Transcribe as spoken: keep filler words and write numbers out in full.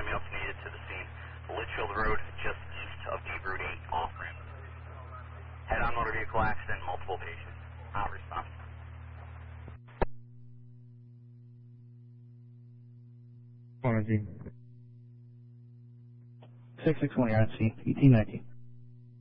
ambulance needed to the scene. Litchfield Road, just east of the Route eight off-ramp. Head-on motor vehicle accident, multiple patients. Out response. Warren G. six six one, you're on scene. E T nineteen.